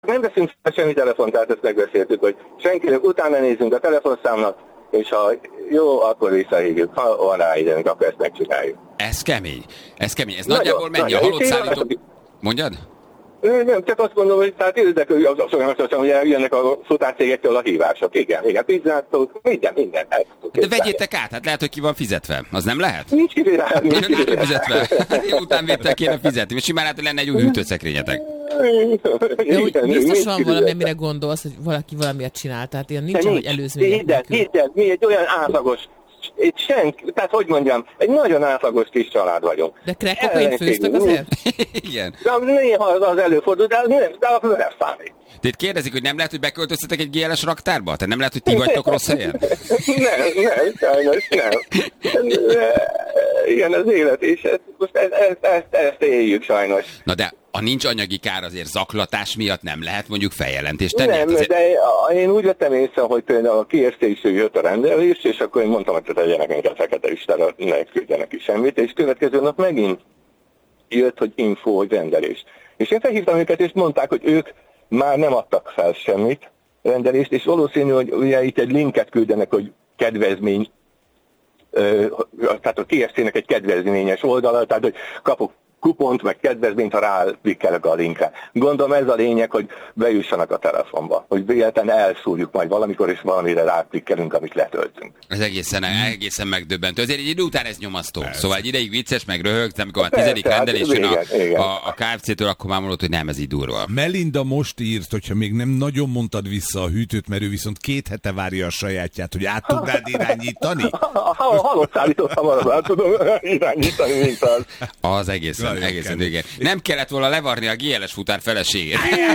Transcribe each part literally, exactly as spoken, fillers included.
Nem veszünk semmi telefont, tehát ezt megbeszéltük, hogy senkinek utána nézünk a telefonszámnak, és ha jó, akkor visszahívjuk. Ha van rá időnk, akkor ezt megcsináljuk. Ez kemény. Ez kemény. Ez Nagyon, nagyjából mennyi? A nagyon. halott szállító... Mondjad? Nem, csak azt mondom, hogy tehát érdekül, hogy jönnek a futárcégektől a hívások. Igen, igen, pizzától, minden, minden. De vegyétek át, hát lehet, hogy ki van fizetve. Az nem lehet? Nincs kifizetve. Nincs kifizetve. Jó utánvétel kéne fizetni, és simán lehet, hogy lenne egy új hűtőszekrényetek. De úgy biztos van valami, amire gondolsz, hogy valaki valamiért csinál, tehát ilyen nincsen, hogy előzmények nélkül. Hidd, mi egy olyan átlagos, egy senki, tehát hogy mondjam, egy nagyon átlagos kis család vagyunk. De crack-kokaint főztök azért? Igen. De néha az, az előfordul, de, nem, de az nem számít. Tehát kérdezik, hogy nem lehet, hogy beköltöztetek egy gé el es raktárba? Tehát nem lehet, hogy ti vagytok rossz helyen? Nem, nem, sajnos nem. Igen, az élet, és ezt, most ezt, ezt, ezt, ezt éljük sajnos. Na de ha nincs anyagi kár, azért zaklatás miatt nem lehet mondjuk feljelentést tenni? Nem, azért... de én úgy vettem észre, hogy például a kiértésről jött a rendelés, és akkor én mondtam, hogy tegyenek minket fekete listára, ne küldjenek ki semmit, és következő nap megint jött, hogy info, hogy rendelés. És én felhívtam őket, és mondták, hogy ők már nem adtak fel semmit rendelést, és valószínű, hogy ugye itt egy linket küldenek, hogy kedvezmény, ö, tehát a té es cé-nek egy kedvezményes oldala, tehát hogy kapok kupont, meg kedvezményt, ha ráklikkelek a linkre. Gondolom ez a lényeg, hogy bejussanak a telefonba, hogy véletlenül elszúrjuk majd valamikor, és valamire ráklikkelünk, amit letöltünk. Ez egészen, egészen megdöbbentő. Azért egy idő után ez nyomasztó. Persze. Szóval egy ideig vicces, meg röhögsz, amikor a tizedik rendelés jön a, a, a ká ef cé-től, akkor már mondod, hogy nem, ez így durva. Melinda most írt, hogyha még nem nagyon mondtad vissza a hűtőt, mert ő viszont két hete várja a sajátját, hogy át tudnád irányítani? Ha halott szállított hamarabb át tudom irányítani, mint az. Az egészen. Egészen igen. Nem kellett volna levarni a gé el es futár feleségét.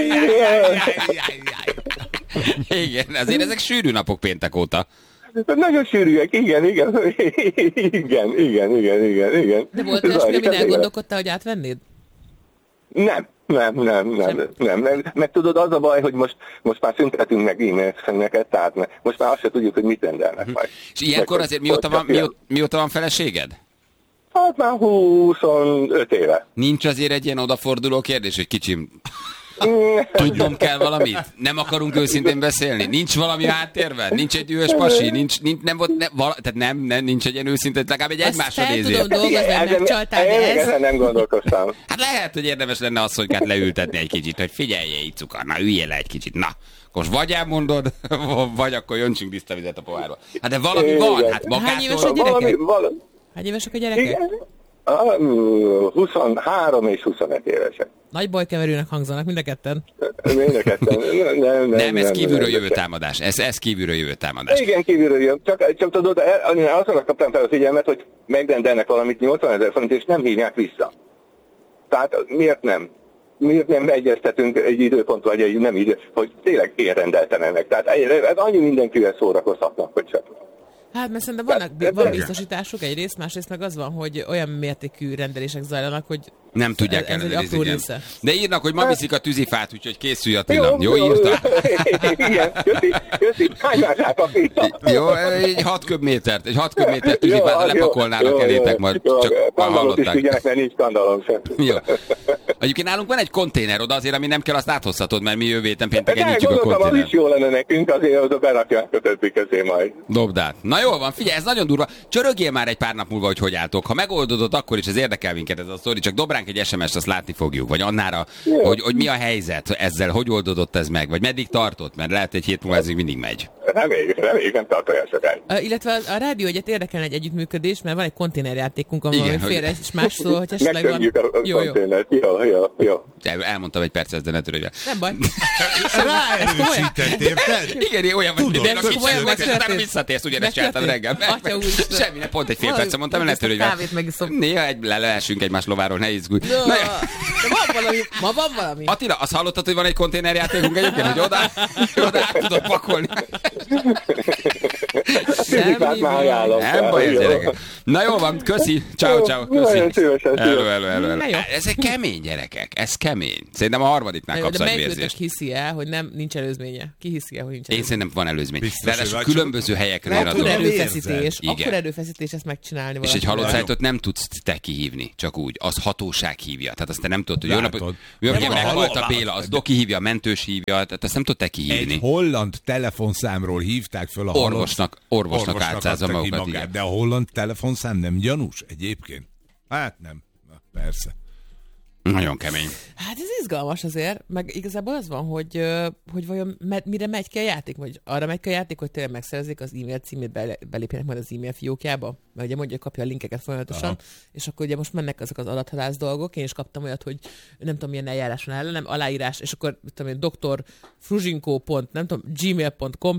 Igen, azért ezek sűrű napok péntek óta. Nagyon sűrűek, igen, igen, igen, igen, igen, igen, igen. De volt olyasmi, amin elgondolkodtál, hogy átvennéd? Nem, nem, nem, nem, nem, nem. Meg tudod, az a baj, hogy most, most már szüntetünk meg e-mail-szeneket, tehát most már azt se tudjuk, hogy mit rendelnek majd. És ilyenkor azért mióta van, mióta, mióta van feleséged? Hát már huszonöt éve. Nincs azért egy ilyen odaforduló kérdés, hogy kicsim, tudnom kell valamit? Nem akarunk őszintén beszélni? Nincs valami háttérben? Nincs egy dühös pasi? Nincs, nincs, nem volt, ne, vala, tehát nem, nem, nincs egy ilyen őszintén, legalább egy egymásra nézés. Azt fel tudom dolgozni, hogy megcsaltál, de ez... Ezen nem gondolkoztam. Hát lehet, hogy érdemes lenne asszonykát leültetni egy kicsit, hogy figyelje így cukor, na üljél le egy kicsit, na. Most vagy elmondod, vagy akkor jöntsünk tiszta vizet a pohárba. Hát de valami igen. Van, hát magától... Hány éves a gyerekek? Hány évesek a gyerekek? huszonhárom és huszonöt évesek. Nagy bajkeverőnek hangzanak mind a ketten. Mind a ketten. Nem, nem, nem, nem ez nem, kívülről nem, jövő nem. támadás. Ez, ez kívülről jövő támadás. Igen, kívülről jövő. Csak, csak tudod, azonnak kaptam fel a figyelmet, hogy megrendelnek valamit nyolcvanezer forint, és nem hívják vissza. Tehát miért nem? Miért nem egyeztetünk egy időpont, vagy egy nem idő, hogy tényleg én rendeltem meg. Tehát ez annyi mindenkivel szórakozhatnak, hogy csak... Hát, mert szerintem vannak, van biztosításuk egyrészt, másrészt meg az van, hogy olyan mértékű rendelések zajlanak, hogy nem tudják ez, ez ellenőrizni. De írnak, hogy ma viszik a tűzifát, úgyhogy készülj Attila. Jó, jó, jó írta? Igen, köszi, köszi. Hány mását papírta? Jó, egy hat köbmétert, egy hat köbmétert tűzifát lepakolnának elétek majd. Csak skandalot is figyelnek, mert nincs skandalom sem. Jó. Egyébként nálunk van egy konténer oda, azért, ami nem kell, azt áthozhatod, mert mi jövő héten pénteken nyitjuk a konténert. Az is jó lenne nekünk, azért azok berakják a többi közé majd. Dobd át. Na jól van, figyelj, ez nagyon durva. Csörögjél már egy pár nap múlva, hogy hogy álltok. Ha megoldodod, akkor is ez érdekel minket ez a sztori, csak dobránk egy es em es-t, azt látni fogjuk. Vagy annára, hogy, hogy mi a helyzet ezzel, hogy oldódott ez meg, vagy meddig tartott, mert lehet egy hét múlva ez még mindig megy. Reméljük, reméljük, nem tart olyan sokáig. Uh, illetve a, a rádió egyet érdekelne egy együttműködés, mert van egy konténerjátékunk, ahol félre és más szó, hogy esetleg van... Megtörjük a jó, konténert. Jó, jó, jó. Elmondtam egy percet, de ne törődj. Nem baj. Ráerősített, érted? Igen, olyan vagy, de én a kicsit, utána visszatérsz, ugyanezt csináltam reggel. Semmi, ne pont egy fél percet mondtam, ne törődj. Kávét megiszom. Néha egy leesünk egymás lováról, ne izgulj. De van valami, ma van valami. Attila, azt hallottad, hogy van egy konténerjátékunk egyébként, hogy oda, oda át tudod pakolni. Fizikát már ajánlom. Nem baj, ez gyerekek. Na jó van, köszi. Ciao, ciao. Nagyon szívesen. Elő, elő, elő, elő. Ez egy kemény, gyerekek. Ez kemény. Szerintem a harmadiknál kapsz egy vérzést. De melyikőtök hiszi el, hogy nem, nincs előzménye? Ki hiszi el, hogy nincs előzménye? Én szerintem van előzmény. Biztos, ráadásul különböző helyekről jön a Akkor dolog. erőfeszítés, Igen. akkor erőfeszítés ezt megcsinálni. És egy valakivel. halott szájtot nem tudsz te kihívni, csak úgy. Az hatóság hívja. Tehát azt te nem tudod, hogy jó Látod. napot, jó napot, Nem, meghalt a hallom. Béla, az doki hívja, a mentős hívja, tehát azt nem tudod te kihívni. Egy holland telefonszámról hívták föl a halott. Orvosnak, orvosnak álcázza adta ki magukat. Igen. De a holland telefonszám nem gyanús egyébként? Hát nem. Na, persze. Nagyon kemény. Hát ez izgalmas azért, meg igazából az van, hogy, ö, hogy vajon me, mire megy ki a játék, vagy arra megy ki a játék, hogy tényleg megszerzik az e-mail címét, bele, belépjenek majd az e-mail fiókjába, mert ugye mondja, hogy kapja a linkeket folyamatosan, aha. És akkor ugye most mennek azok az adathalász dolgok, én is kaptam olyat, hogy nem tudom milyen eljárás van ellenem, aláírás, és akkor tudom én, doktor Fruzsinko pont, nem tudom, gmail pont com,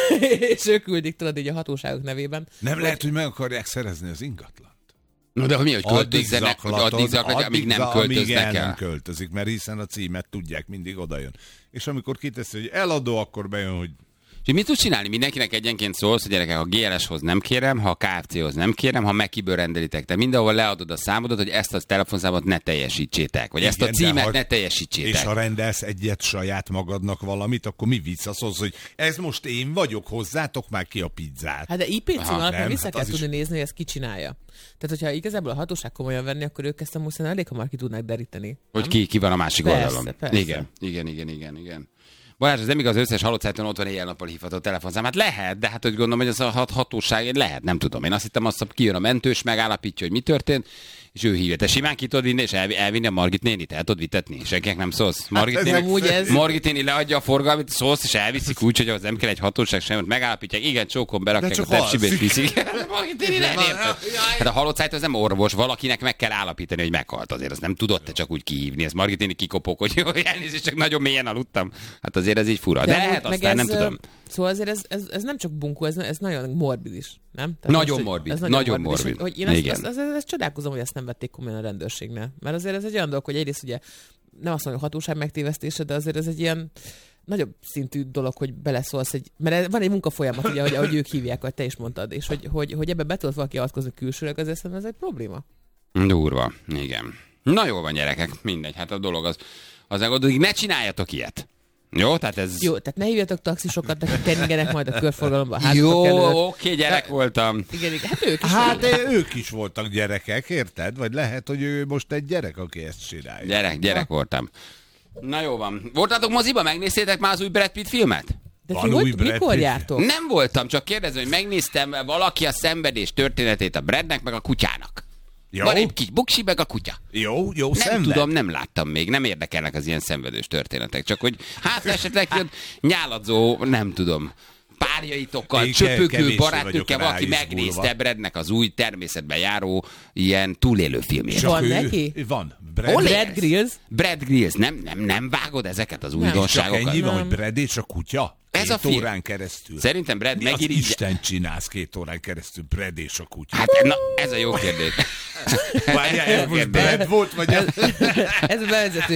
és ők küldik, tudod, így a hatóságok nevében. Nem hogy... lehet, hogy meg akarják szerezni az ingatlan. No, de hogy mi, hogy költözzenek, hogy addig zaklatják, amíg nem költöznek amíg el. el. nem költözik, mert hiszen a címet tudják, mindig odajön. És amikor kiteszi, hogy eladó, akkor bejön, hogy... És mit tudsz csinálni? Mindenkinek egyenként szólsz, hogy gyerekek, a gé el es-hoz nem kérem, ha a ká ef cé-hoz nem kérem, ha Mekiből rendelitek. Te mindenhol leadod a számodat, hogy ezt a telefonszámot ne teljesítsétek, vagy igen, ezt a címet ha, ne teljesítsétek. És ha rendelsz egyet saját magadnak valamit, akkor mi vicc az, hogy ez most én vagyok, hozzátok már ki a pizzát. Hát de i pé cím alapján vissza hát kell tudni is... nézni, hogy ezt ki csinálja. Tehát, hogyha igazából a hatóság komolyan venni, akkor ők ezt most elég hamar ki tudnák deríteni. Hogy ki, ki van a másik persze, oldalon. Persze. Igen, igen, igen, igen, igen. Balázs, ez nem igaz, az összes halott szájton ott van éjjel-nappal hívható telefonszám. Hát lehet, de hát hogy gondolom, hogy az a hat hatóság, lehet, nem tudom. Én azt hittem, azt kijön a mentős, megállapítja, hogy mi történt, és ő hívja. Te simán ki tudod vinni, és elv- elvinni a Margit nénit, el tudod vitetni. Senkinek nem szólsz. Margit, Hát néni, ez... Margit néni leadja a forgalmat, szólsz, és elviszik úgy, hogy az nem kell egy hatóság sem, megállapítják. Igen, csókon berakják a tepsibe, és viszik. Margit néni nem érted. Hát a halott szájt az nem orvos, valakinek meg kell állapítani, hogy meghalt. Azért azt nem tudod te csak úgy kihívni. Ez Margit néni kikopok, hogy jó, elnézést, csak nagyon mélyen aludtam. Hát azért ez így fura. De, de lehet, aztán nem tudom. Szóval azért ez, ez, ez nem csak bunkó, ez, ez nagyon morbid is, nem? Tehát nagyon most, morbid, ez nagyon, nagyon morbid. morbid. Hogy, hogy én ezt, azt, azt, azt csodálkozom, hogy ezt nem vették komolyan a rendőrségnél. Mert azért ez egy olyan dolog, hogy egyrészt ugye nem azt mondom, hogy hatóság megtévesztése, de azért ez egy ilyen nagyobb szintű dolog, hogy beleszólsz, egy, mert van egy munkafolyamat, ugye, ahogy, ahogy ők hívják, vagy te is mondtad, és hogy, hogy, hogy ebbe be tudod valaki avatkozni külsőleg, azért szerintem ez egy probléma. Durva, igen. Na jól van, gyerekek, mindegy, hát a dolog az, az megoldódik, ne csináljatok ilyet. Jó, tehát ez... Jó, tehát ne hívjatok taxisokat, akik keringenek majd a körforgalomba. Jó, oké, okay, gyerek voltam. Igen, igen, hát ők is. Hát ők is voltak gyerekek, érted? Vagy lehet, hogy ő most egy gyerek, aki ezt csinálja. Gyerek, gyerek voltam. Na jó van. Voltatok moziba? Megnéztétek már az új Brad Pitt filmet? De ti hogy, mikor jártok? Nem voltam, csak kérdezem, hogy megnéztem valaki a szenvedés történetét a Bradnek, meg a kutyának. Jó. Van egy kis buksi, meg a kutya. Jó, jó Nem szenved. tudom, nem láttam még, nem érdekelnek az ilyen szenvedős történetek. Csak hogy hát esetleg nyáladzó, nem tudom, párjaitokkal, csöpögő barátnőkkel, valaki megnézte Bradnek az új természetben járó ilyen túlélő filmjét. Van neki? Van. Brad, Brad Grills? Brad Grills. Nem, nem, nem vágod ezeket az újdonságokat? Csak ennyi van, hogy Brad és a kutya? Ez két a film. órán keresztül. Szerintem Brad Mi megirigy... az Isten csinálsz két órán keresztül, Brad és a kutya? Hát na, ez a jó kérdés. Várjál, ez most Brad volt, vagy... Ez, ez a bevezető.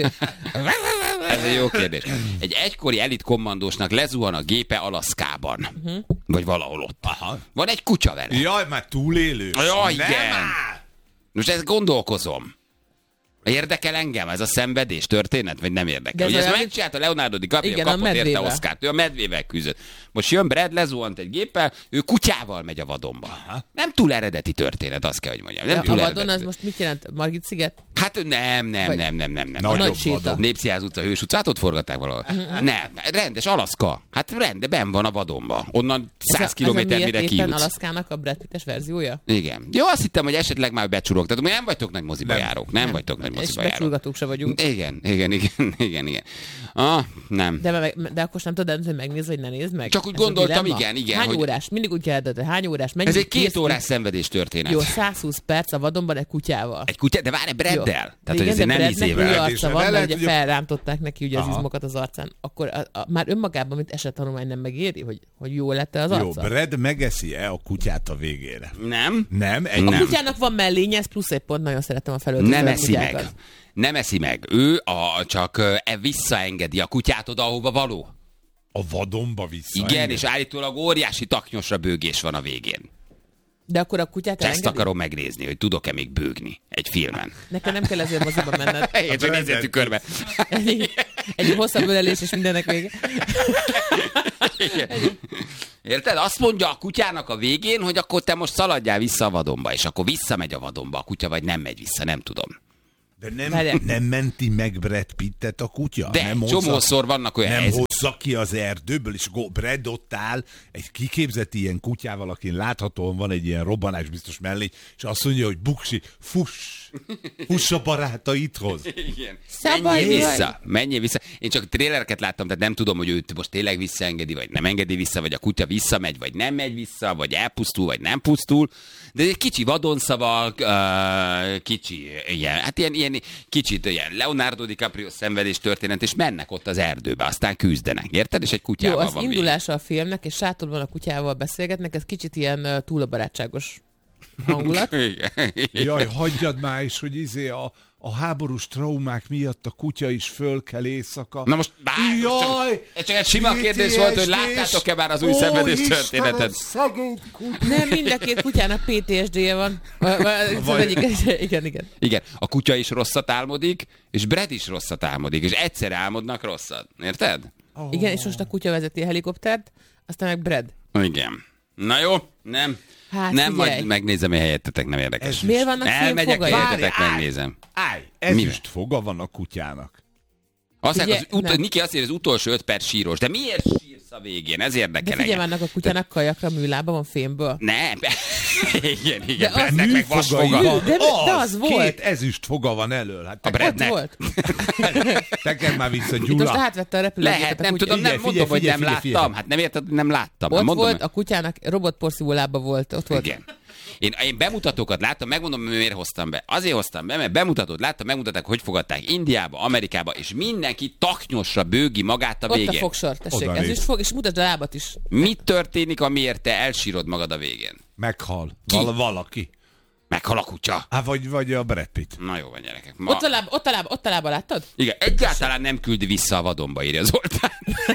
Ez egy jó kérdés. Egy egykori elit kommandósnak lezuhan a gépe Alaszkában. Uh-huh. Vagy valahol ott. Aha. Van egy kutya vele. Jaj, már túlélő. Jaj, igen. Most ezt gondolkozom. Érdekel engem ez a szenvedés történet, vagy nem érdekel? Ugye ezt olyan... megcsinálta Leonardo DiCaprio, kapott érte Oscart, ő a medvével küzdött. Most jön Brad, lezuhant egy géppel, ő kutyával megy a vadonba. Aha. Nem túl eredeti történet, azt kell, hogy mondjam. Nem ja, túl a vadon eredeti. az most mit jelent? Margit sziget? Hát nem, nem, nem, nem, nem. nem. A nagy séta. Népszínház utca, Hős utca, hát ott forgatták valahol. Uh-huh. Nem, rendes, Alaszka. Hát rende, benn van a vadonba. Onnan száz kilométer mire kijutsz. Ez Alaszkának a Brad Pitt-es verziója? Igen. Jó, azt hittem, hogy esetleg már becsurogtatok. Nem vagytok nagy moziba nem. járók. Nem, nem vagytok nagy moziba járók. Becsurgatók se vagyunk. Igen, igen, igen, igen, igen. Ah, nem. De, meg, de akkor sem tudod, hogy megnézd, vagy ne nézd meg. Csak úgy ez gondoltam, igen, igen. Hány hogy... órás? Mindig úgy kérdezed, hány órás? Mennyi ez egy két órás szenvedés történet. Jó, száz húsz perc a vadonban egy kutyával. Egy kutya, de várj, Braddel. Tehát, hogy ezért nem izével. Arca van, mert ugye felrántották neki ugye az izmokat az arcán. Akkor a, a, már önmagában, mint esettanulmány nem megéri, hogy, hogy jó lett az arca? Jó, Brad megeszi-e a kutyát a végére? Nem. Nem? Egy A nem. kutyának van mellénye, ez plusz egy pont, nagyon szeretem a felöltöző Nem eszi meg. Nem eszi meg. Ő a, csak e, visszaengedi a kutyát oda, ahova való. A vadonba vissza. Igen, engem? és állítólag óriási taknyosra bőgés van a végén. De akkor a kutyát Ezt elengedi? akarom megnézni, hogy tudok-e még bőgni egy filmen. Nekem nem kell ezért moziba menned. Én csak nézzél tükörbe. Egy, egy hosszabb ölelés, és mindennek vége. Érted? Azt mondja a kutyának a végén, hogy akkor te most szaladjál vissza a vadonba, és akkor visszamegy a vadonba a kutya, vagy nem megy vissza, nem tudom. De nem, Várjál. nem menti meg Brad Pittet a kutya? De nem csomószor vannak olyan Nem helyzet- hozza ki az erdőből, és go- Brad ott áll egy kiképzett ilyen kutyával, akin láthatóan van egy ilyen robbanás biztos mellé, és azt mondja, hogy buksi, fuss, fuss a barátaidhoz. Igen. Szabadj Menjél vagy. vissza, menjél vissza. Én csak trélereket láttam, tehát nem tudom, hogy őt most tényleg visszaengedi, vagy nem engedi vissza, vagy a kutya visszamegy, vagy nem megy vissza, vagy elpusztul, vagy nem pusztul. De egy kicsi vadonszaval, uh, kicsi, ilyen, hát ilyen, ilyen kicsit ilyen Leonardo DiCaprio szenvedés történet, és mennek ott az erdőbe, aztán küzdenek, érted? És egy Jó, kutyával az van indulása a filmnek, és sátorban a kutyával beszélgetnek, ez kicsit ilyen uh, túl a barátságos hangulat. végig. Igen. Jaj, hagyjad már is, hogy izé a, a háborús traumák miatt a kutya is fölkel éjszaka. Na most bár, Jaj! ez csak egy sima kérdés volt, hogy láttátok-e már az új Ó, szenvedés Istenem, történetet? szegény kutya. Nem, mind a két kutyának pé té es dé-je van. Vagy- vagy- az egyik- Igen, igen. Igen, a kutya is rosszat álmodik, és Brad is rosszat álmodik, és egyszer álmodnak rosszat. Érted? Igen, és most a kutya vezeti a helikoptert, aztán meg Brad. Igen. Na jó, nem. Hát nem, figyelj. majd megnézem, hogy helyettetek, nem érdekes. Ez Miért vannak Elmegyek, filmfogai? helyetetek, Várj, megnézem. Állj, ezüst foga van a kutyának. Azt Figyelj, mondják, az ut- nem. Niki azt mondja, az utolsó öt perc síros. De miért sírsz a végén? Ez De érdekel figyelj, engem. annak a kutyának kajakra műlába van fémből. Nem. igen, igen. De az Bradnek meg Műfogai vasfoga. van. De- de az volt. Két ezüst foga van elől. Hát A te, Brad- Ott ne. volt. tekerd már vissza, Itt most Gyula. átvette a repülőgépet. Lehet, a nem kutya. tudom, nem Figyelj, mondom, hogy figyelj, nem figyelj, láttam. figyelj. Hát nem érted, hogy nem láttam. Ott mondom, volt, a kutyának robotporszívó lába volt. Ott volt. Igen. Én, én bemutatókat láttam, megmondom, hogy miért hoztam be. Azért hoztam be, mert bemutatót láttam, megmutatták, hogy fogadták Indiába, Amerikába, és mindenki taknyosra bőgi magát a Ott a végén. fogsor, tessék. Oda Ez néz. is fog, és mutasd a lábat is. Mi történik, amiért te elsírod magad a végén? Meghal. Ki? Val- valaki. Meghal a kutya. Á, vagy, vagy a Brad Pitt. Na jó van, gyerekek. Ma... Ott a lába, ott a lába, ott a lába, láttad? Igen, egyáltalán nem küldi vissza a vadonba, írja Zoltán.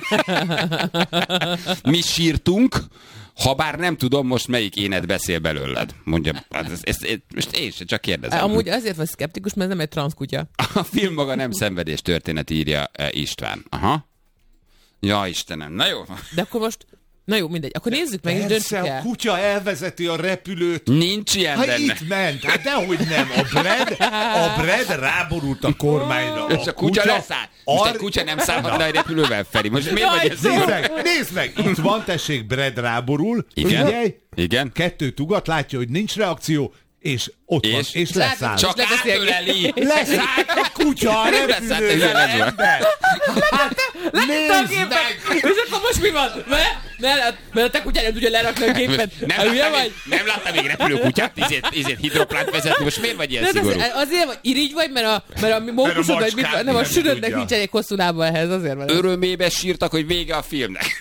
Mi sírtunk, ha bár nem tudom most melyik énet beszél belőled. Mondja, hát ez, ez, ez, most én sem csak kérdezem. Amúgy azért vagy szkeptikus, mert ez nem egy transzkutya. A film maga nem szenvedés történet, írja eh, István. Aha. Ja, Istenem. Na jó. De akkor most, na jó, mindegy. Akkor nézzük meg, és döntsük Persze, a el. kutya elvezeti a repülőt. Nincs ilyen Ha benne. itt ment, hát dehogy nem. A Brad, a Brad ráborult a kormányra. És a kutya leszáll. Most egy Ar- kutya nem szállhatna egy repülővel, Feri. Most miért vagy ez? Nézd meg, nézd meg! Itt van, tessék, Brad ráborul. Igen. Figyelj, Igen. kettőt ugat, látja, hogy nincs reakció, és ott van, És? és Látod, leszáll. Csak lebeszélgetni. átöleli. Leszállt a kutya a Nem leszállt, repülővel, ez van. ember! Hát, nézd Gépet! meg! És akkor most mi van? Mert, mert, mert a te kutyád nem tudja lerakni a gépet. Nem Hát hülye láttam, vagy? még, nem láttam még repülőkutyát, izét, izét hidroplánt vezetni. Most miért vagy ilyen De szigorú? azért, azért vagy irigy vagy, mert a, mert a mókusod, vagy mit, macskát nem a nem sülödnek tudja. nincs elég hosszú lába ehhez, azért van. ez. Örömébe sírtak, hogy vége a filmnek.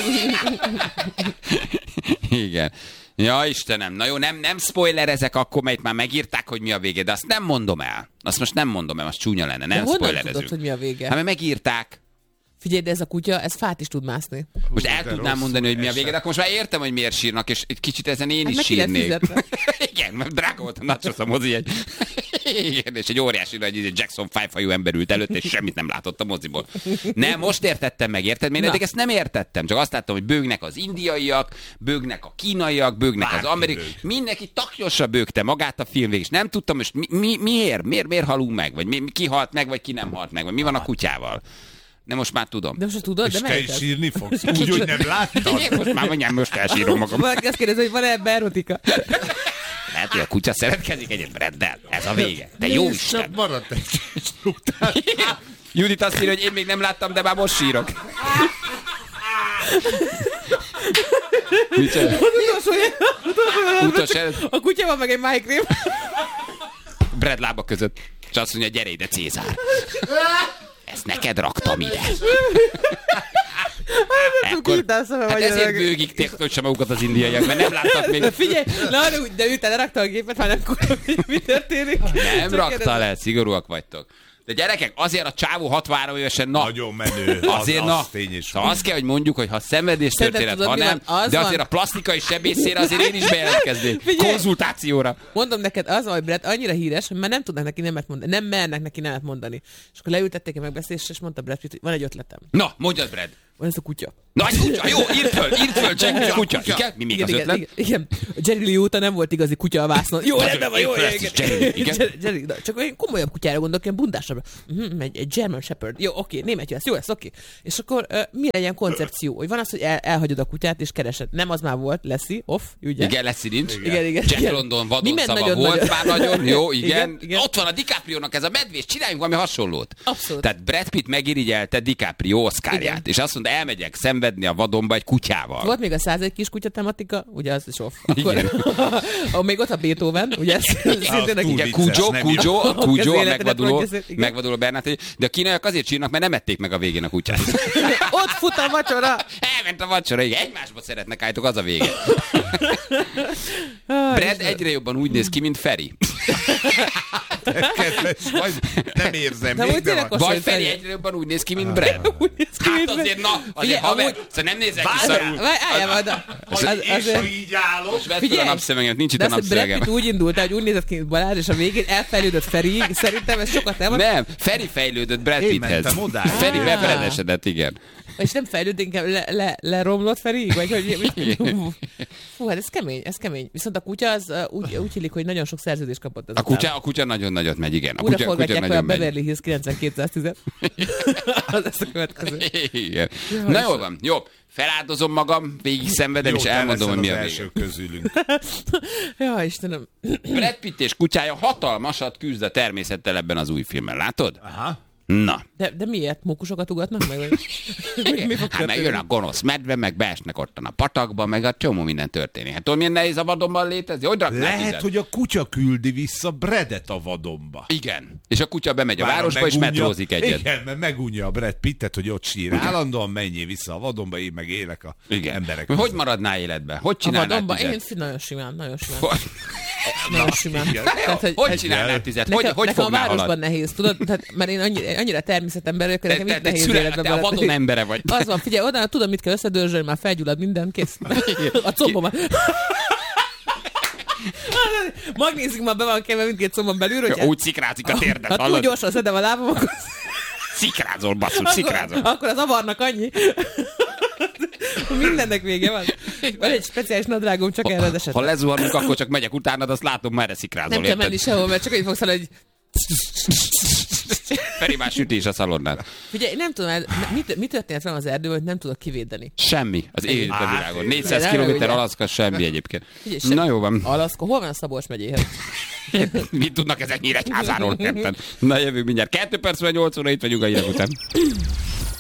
Igen. Ja, Istenem, na jó, nem, nem spoilerezek akkor, mert már megírták, hogy mi a vége, de azt nem mondom el. Azt most nem mondom el, az csúnya lenne, De nem honnan spoilerezünk. tudod, hogy mi a vége? Hát mert megírták. Figyelj, de ez a kutya, ez fát is tud mászni. Most el de tudnám rosszul mondani, hogy mi a vége, esett. de akkor most már értem, hogy miért sírnak, és egy kicsit ezen én Hát is meg ki lehet sírnék. fizetve. Igen, mert drága volt a nachos a mozi egy... Igen, és egy óriási nagy egy Jackson five hajú ember ült előtt, és semmit nem látott a moziból. Nem, most értettem meg, érted? Mert eddig ezt nem értettem, csak azt láttam, hogy bőgnek az indiaiak, bőgnek a kínaiak, bőgnek az Bárki amerikai... bőg. Mindenki taknyosra bőgte magát a film végig, és nem tudtam, most mi, mi, miért? miért? Miért halunk meg? Vagy mi, ki halt meg, vagy ki nem halt meg? Vagy mi van a kutyával? De most már tudom. De most azt tudod, És de te melyik is ez? sírni fogsz, úgy, hogy nem láttad. Igen, most már mondjam, most elsírom magam. Valaki azt kérdezi, hogy van-e ebben erotika? Lehet, hogy a kutya szeretkezik egyet Braddel. Ez a vége. De jó Nézd, Isten. csak maradt egy kis struktúr. Judit azt írja, hogy én még nem láttam, de már most sírok. Mit csinál? Az utolsó, Utolsó előtt a kutya van meg egy májkrém. Brad lába között. És azt mondja, gyere ide, Cézár. Ezt neked raktam ide. Ekkor, hát ezért bőgik téktölt magukat az indiaiak, mert nem láttak még. De figyelj, ne arra úgy, de ő te lerakta a gépet, már nem tudom, hogy mi történik. Nem Csak rakta kérdezem. le, szigorúak vagytok. De gyerekek, azért a csávó hatvanhárom évesen, na. Nagyon menő. Azért, az, na. Az tény és Szóval azt kell, hogy mondjuk, hogy ha szenvedés történet, tudod, ha mi nem, van? Az de van. azért a plastikai sebészére azért én is bejelentkeznék. Figyelj! Konzultációra. Mondom neked, az, hogy Brett annyira híres, hogy már nem tudnak neki nemet mondani, nem mernek neki nemet mondani. És akkor leültették a megbeszélésre, és mondta Brett Pitt, hogy van egy ötletem. Na, mondjad, Brad. Van ez a kutya. Nagy kutya, jó, írd föl, írd föl, csak kutya. Igen? Mi még Igen, az igen, ötlet? igen, igen. Jerry Lee óta nem volt igazi kutya a vásznon. Jó, rendben van, jó, Ezt igen. is Jerry, igen. Jerry, Jerry, na, csak olyan komolyabb kutyára gondolok, ilyen bundásabbra. Uh-huh, egy, egy German Shepherd. Jó, oké, német jó lesz, jó lesz, oké. És akkor uh, mi legyen koncepció? Hogy van az, hogy el, elhagyod a kutyát és keresed. Nem az már volt, Leszi, off, ugye? Igen, Leszi nincs. Igen, igen. Jack igen. London Mi vadon ment szava nagyon, volt nagyon- már nagyon, jó, igen. Igen, igen. Ott van a DiCaprio-nak ez a medvés, csináljunk valami hasonlót. Abszolút. Tehát Brad Pitt megirigyelte DiCaprio Oscarját, Igen. és azt mondta, elmegyek szenvedni a vadonba egy kutyával. Volt még a százegy kis kutya tematika, ugye az is off. Akkor, ah, még ott a Beethoven, ugye ez szintén neki Igen, vicces, Cujo, nem Cujo, jó. Cujo, Az a életedet megvaduló, mondja szét, igen. megvaduló Bernát, de a kínaiak azért csinálnak, mert nem ették meg a végén a kutyát. ott fut a vacsora. Elment a vacsora, igen, egymásba szeretnek állítok, az a vége. Brad egyre jobban úgy néz ki, mint Feri. Kedves, vagy nem érzem De még, úgy de tényleg van. Vagy Hasonlít Feri Feri. egyre jobban úgy néz ki, mint Brad. Úgy néz ki, Hát mint azért, na, azért Figyelj, haver, amúgy- szóval nem nézek ki Várjál, szarul. várjál, álljál majd a- Az, az- és azért- ha így állok, Most vedd fel a Figyelj! napszövegemet, nincs itt De a azt, hogy Brad napszövegem. Pitt úgy indult el, hogy úgy nézett ki, mint Balázs, és a végén elfejlődött Feri. Szerintem ez sokat nem. Nem, Feri fejlődött Brad Én Pitthez. mentem odáig. Feri Ah. bebredesedett, igen. És nem fejlőd, inkább le, le, leromlott Feri? Vagy hogy... Fú, hát ez kemény, ez kemény. Viszont a kutya az uh, úgy, úgy illik, hogy nagyon sok szerződést kapott. A kutya, a kutya nagyon nagyot megy, igen. A Újra kutya, a kutya forgatják fel a nagyon megy. Beverly Hills kilencvenkétszáz-tíz. Az lesz a következő. Igen. Na jól van, jó. Feláldozom magam, végig szenvedem, jó, és te elmondom, hogy leszel mi a az vége. első közülünk. Ja, Istenem. Brad Pitt és kutyája hatalmasat küzd a természettel ebben az új filmben, látod? Aha. Na. De, de miért? Mókusokat ugatnak meg? Vagy? mi, mi fog Hát meg történni? jön a gonosz medve, meg beesnek ottan a patakba, meg a csomó minden történik. Hát tudod, milyen nehéz a vadonban létezni? Hogy raknál Lehet, tüzet? hogy a kutya küldi vissza Bradet a vadonba. Igen. És a kutya bemegy a Bár városba, és megunja- metrózik egyet. Igen, mert megunja a Brad Pittet, hogy ott sír. Állandóan menjél vissza a vadonba, én meg élek a Igen. emberek Hogy között. maradnál életben? Hogy A csinálnál vadonban? Én tüzet? fi- nagyon simán, nagyon simán. Hogy, Nagyon simán. igen. Tehát, hogy, hogy hogy csinálnál tüzet? Hogy, nekem, hogy nekem a fognál városban halat? nehéz, tudod? Tehát, mert én annyira, annyira természetember vagyok, Te, nekem te, itt te, nehéz szüle, életbe te a vadon beletenni. embere vagy. Az van, figyelj, oda tudom, mit kell összedörzsölni, már felgyullad minden, kész. A combomat. Magnézik már be van kemve mindkét combon belül, hogy Úgy szikrázik a térdet, ha túl hallod? gyorsan szedem a lábam, akkor, Szikrázol, basszus, szikrázol. akkor, akkor az avarnak annyi. Mindennek vége van. Van egy speciális nadrágom csak erre az Ha esetre. lezuhanunk, akkor csak megyek utánad, azt látom, merre szikrázol, Nem kell érted? menni sehol, mert csak így fogsz hallani, hogy Feri már sütés a szalonnán. figyelj, nem tudom, el- mit, mit történt velem az erdőben, hogy nem tudok kivédeni. Semmi az élet a Á, világon. tényleg. négyszáz De kilométer ugye? Alaszka, semmi egyébként. Figyelj, sem- Na jó van. Alaszka, hol van a Szabolcs megyéhez? Mit tudnak ezek Nyíregyházáról? Érted? Na jövünk mindjárt. Kettő perc, vagy nyolc óra itt vagyunk a hírek után.